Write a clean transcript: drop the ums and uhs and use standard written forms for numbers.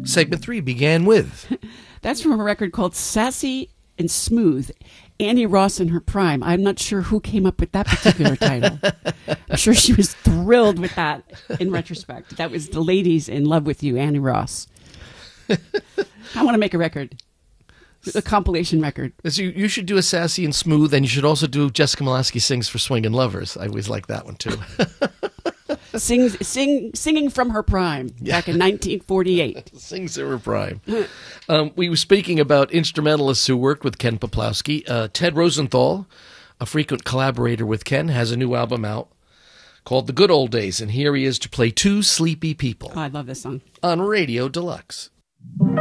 Segment 3 began with. That's from a record called Sassy and Smooth, Annie Ross in her prime. I'm not sure who came up with that particular title. I'm sure she was thrilled with that in retrospect. That was the ladies in love with you, Annie Ross. I want to make a record. A compilation record. So you should do a Sassy and Smooth, and you should also do Jessica Molaski Sings for Swingin' Lovers. I always like that one, too. Singing from her prime back in 1948. Sings in her prime. We were speaking about instrumentalists who worked with Ken Peplowski. Ted Rosenthal, a frequent collaborator with Ken, has a new album out called The Good Old Days, and here he is to play Two Sleepy People. Oh, I love this song. On Radio Deluxe.